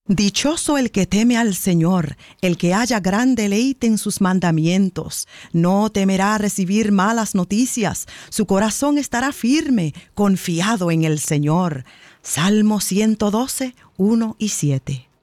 Dichoso el que teme al Señor, el que haya gran deleite en sus mandamientos. No temerá recibir malas noticias, su corazón estará firme, confiado en el Señor. Salmo 112, 1 y 7.